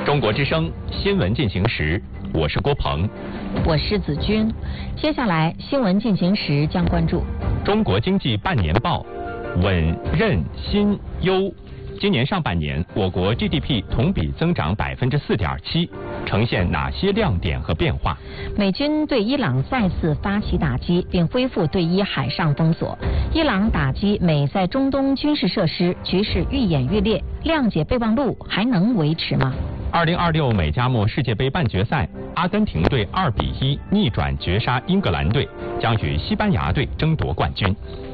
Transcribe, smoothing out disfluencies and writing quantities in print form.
中国之声新闻进行时，我是郭鹏， 我是子君。接下来新闻进行时将关注中国经济半年报，稳韧新优。今年上半年，我国 GDP 同比增长4.7%，呈现哪些亮点和变化？ 美军对伊朗再次发起打击，并恢复对伊海上封锁。伊朗打击美在中东军事设施，局势愈演愈烈，谅解备忘录还能维持吗？2026 美加墨世界杯半决赛，阿根廷队2-1逆转绝杀英格兰队，将与西班牙队争夺冠军。